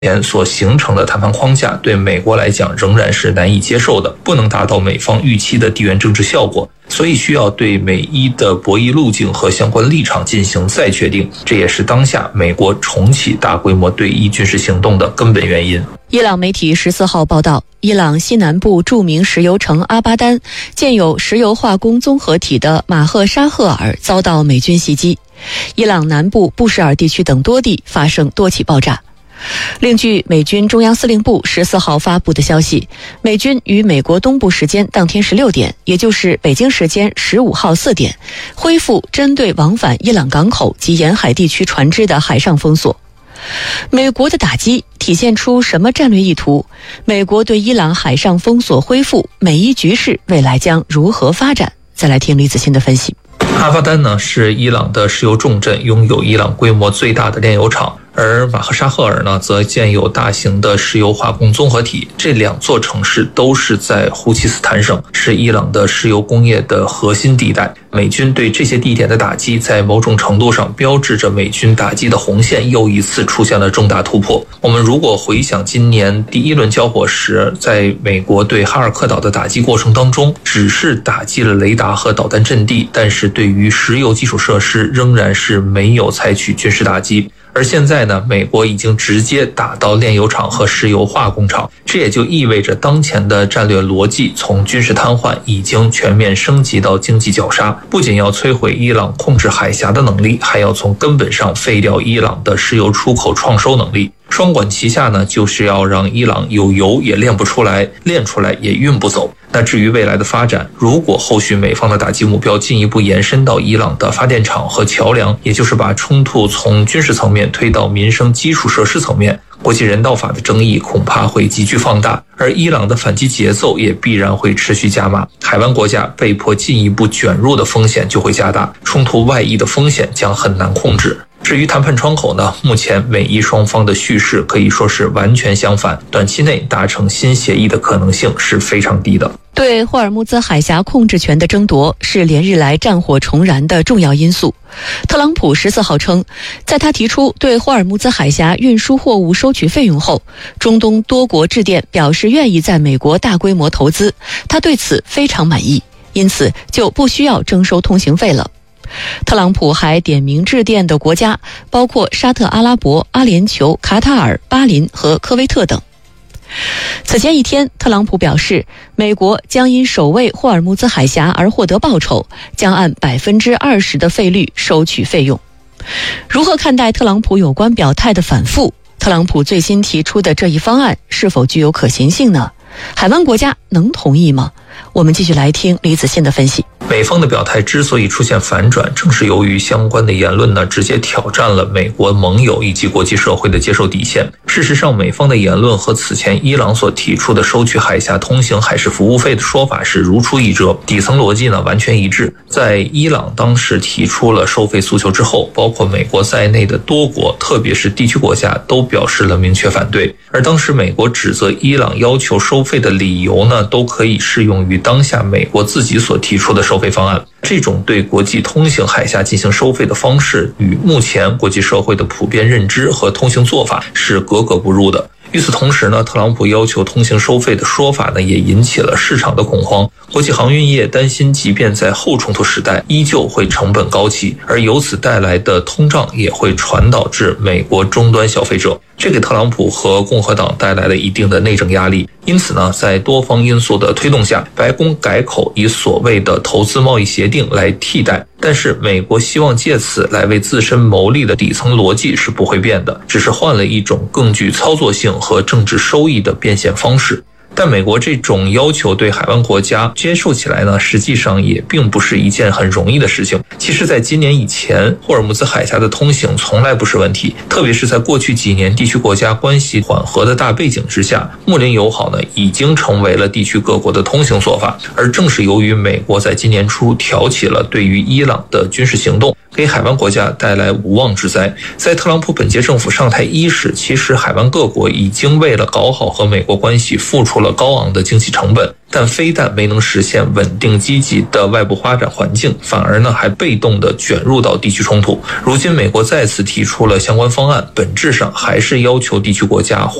前所形成的谈判框架对美国来讲仍然是难以接受的，不能达到美方预期的地缘政治效果，所以需要对美伊的博弈路径和相关立场进行再确定，这也是当下美国重启大规模对伊军事行动的根本原因。 伊朗媒体14号报道，伊朗西南部著名石油城阿巴丹建有石油化工综合体的马赫沙赫尔遭到美军袭击，伊朗南部布什尔地区等多地发生多起爆炸。另据美军中央司令部14号发布的消息，美军于美国东部时间当天16点，也就是北京时间15号4点，恢复针对往返伊朗港口及沿海地区船只的海上封锁。美国的打击体现出什么战略意图？美国对伊朗海上封锁恢复，美伊局势未来将如何发展？再来听李子欣的分析。 阿巴丹呢是伊朗的石油重镇，拥有伊朗规模最大的炼油厂，而马赫沙赫尔呢则建有大型的石油化工综合体。这两座城市都是在胡齐斯坦省，是伊朗的石油工业的核心地带。美军对这些地点的打击，在某种程度上标志着美军打击的红线又一次出现了重大突破。我们如果回想今年第一轮交火时，在美国对哈尔克岛的打击过程当中，只是打击了雷达和导弹阵地，但是对于石油基础设施仍然是没有采取军事打击。而现在呢，美国已经直接打到炼油厂和石油化工厂，这也就意味着当前的战略逻辑从军事瘫痪已经全面升级到经济绞杀，不仅要摧毁伊朗控制海峡的能力，还要从根本上废掉伊朗的石油出口创收能力。双管齐下呢，就是要让伊朗有油也炼不出来，炼出来也运不走。那至于未来的发展，如果后续美方的打击目标进一步延伸到伊朗的发电厂和桥梁，也就是把冲突从军事层面推到民生基础设施层面，国际人道法的争议恐怕会急剧放大，而伊朗的反击节奏也必然会持续加码，海湾国家被迫进一步卷入的风险就会加大，冲突外溢的风险将很难控制。至于谈判窗口呢，目前美伊双方的叙事可以说是完全相反，短期内达成新协议的可能性是非常低的。 对霍尔木兹海峡控制权的争夺是连日来战火重燃的重要因素。特朗普14号称，在他提出对霍尔木兹海峡运输货物收取费用后，中东多国致电表示愿意在美国大规模投资，他对此非常满意，因此就不需要征收通行费了。特朗普还点名致电的国家包括沙特阿拉伯、阿联酋、卡塔尔、巴林和科威特等。此前一天，特朗普表示，美国将因守卫霍尔木兹海峡而获得报酬，将按20%的费率收取费用。如何看待特朗普有关表态的反复？特朗普最新提出的这一方案是否具有可行性呢？海湾国家能同意吗？我们继续来听李子信的分析。 美方的表态之所以出现反转，正是由于相关的言论呢，直接挑战了美国盟友以及国际社会的接受底线。事实上，美方的言论和此前伊朗所提出的收取海峡通行海事服务费的说法是如出一辙，底层逻辑呢完全一致。在伊朗当时提出了收费诉求之后，包括美国在内的多国，特别是地区国家都表示了明确反对。而当时美国指责伊朗要求收费的理由呢，都可以适用于当下美国自己所提出的收费方案。这种对国际通行海峡进行收费的方式，与目前国际社会的普遍认知和通行做法是格格不入的。与此同时呢，特朗普要求通行收费的说法呢，也引起了市场的恐慌。国际航运业担心，即便在后冲突时代，依旧会成本高企，而由此带来的通胀也会传导至美国终端消费者。这给特朗普和共和党带来了一定的内政压力。因此呢，在多方因素的推动下，白宫改口以所谓的投资贸易协定来替代。但是美国希望借此来为自身谋利的底层逻辑是不会变的，只是换了一种更具操作性和政治收益的变现方式。但美国这种要求对海湾国家接受起来呢，实际上也并不是一件很容易的事情。其实在今年以前，霍尔木兹海峡的通行从来不是问题，特别是在过去几年地区国家关系缓和的大背景之下，睦邻友好呢已经成为了地区各国的通行做法。而正是由于美国在今年初挑起了对于伊朗的军事行动，给海湾国家带来无妄之灾。在特朗普本届政府上台伊始，其实海湾各国已经为了搞好和美国关系付出出了高昂的经济成本，但非但没能实现稳定积极的外部发展环境，反而还被动地卷入到地区冲突。如今美国再次提出了相关方案，本质上还是要求地区国家